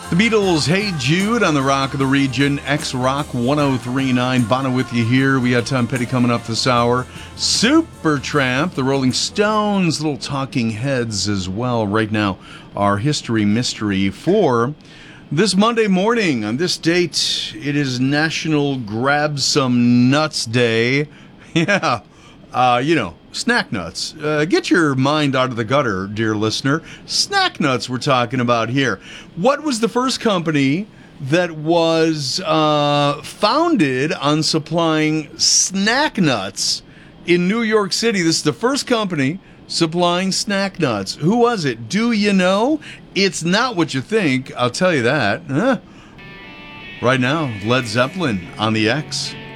The Beatles, Hey Jude, on the Rock of the Region, X-Rock 103.9. Bono with you here. We got Tom Petty coming up this hour. Supertramp, the Rolling Stones, little Talking Heads as well. Right now, our history mystery for this Monday morning. On this date, it is National Grab Some Nuts Day. Yeah, snack nuts. Get your mind out of the gutter, dear listener. Snack nuts we're talking about here. What was the first company that was founded on supplying snack nuts in New York City? This is the first company supplying snack nuts. Who was it? Do you know? It's not what you think, I'll tell you that. Right now, Led Zeppelin on the X.